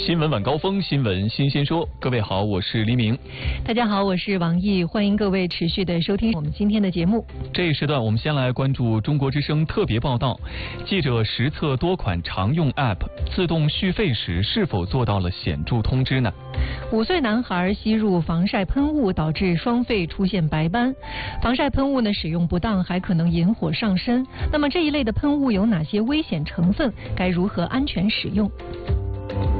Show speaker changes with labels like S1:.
S1: 新闻晚高峰，新闻新鲜说。各位好，我是黎明。
S2: 大家好，我是王毅，欢迎各位持续的收听我们今天的节目。
S1: 这一时段，我们先来关注中国之声特别报道。记者实测多款常用 App 自动续费时是否做到了显著通知呢？5岁男孩吸入防晒喷雾，导致双肺出现白斑。防晒喷雾呢使用不当还可能引火上身。那么这一类的喷雾有哪些危险成分？该如何安全使用？